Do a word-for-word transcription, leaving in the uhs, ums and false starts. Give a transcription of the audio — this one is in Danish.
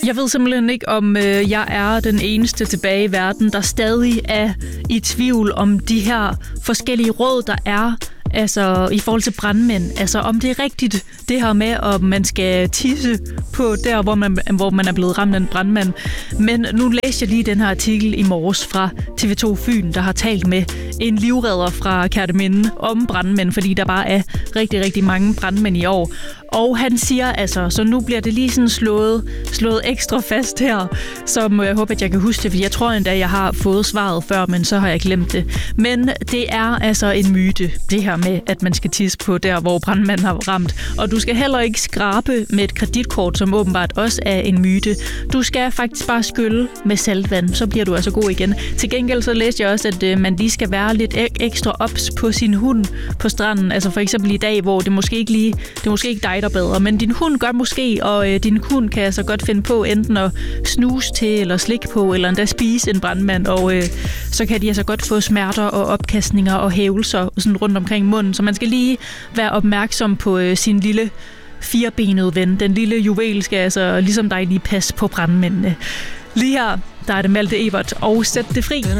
Jeg ved simpelthen ikke, om øh, jeg er den eneste tilbage i verden, der stadig er i tvivl om de her forskellige råd, der er. Altså i forhold til brandmænd. Altså om det er rigtigt, det her med, om man skal tisse på der, hvor man, hvor man er blevet ramt af en brandmand. Men nu læste jeg lige den her artikel i morges fra T V to Fyn, der har talt med en livredder fra Kerteminde om brandmænd, fordi der bare er rigtig, rigtig mange brandmænd i år. Og han siger altså, så nu bliver det lige sådan slået, slået ekstra fast her, så må jeg håbe, at jeg kan huske det, for jeg tror endda, jeg har fået svaret før, men så har jeg glemt det. Men det er altså en myte, det her med, at man skal tisse på der, hvor brandmanden har ramt. Og du skal heller ikke skrabe med et kreditkort, som åbenbart også er en myte. Du skal faktisk bare skylle med saltvand, så bliver du altså god igen. Til gengæld så læste jeg også, at øh, man lige skal være lidt ek- ekstra ops på sin hund på stranden. Altså for eksempel i dag, hvor det måske ikke lige, det er måske ikke dig, der bedre, men din hund gør måske, og øh, din hund kan altså godt finde på enten at snuse til, eller slikke på, eller endda spise en brandmand, og øh, så kan de altså godt få smerter og opkastninger og hævelser sådan rundt omkring munden, så man skal lige være opmærksom på øh, sin lille firebenede ven. Den lille juvel skal altså ligesom dig lige passe på brandmændene. Lige her, der er det Malte Ebert, og Sæt det fri.